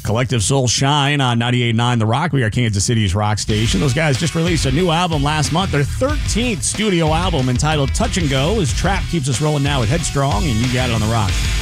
Collective Soul Shine on 98.9 The Rock. We are Kansas City's rock station. Those guys just released a new album last month, their 13th studio album entitled Touch and Go. His trap keeps us rolling now with Headstrong, and you got it on The Rock.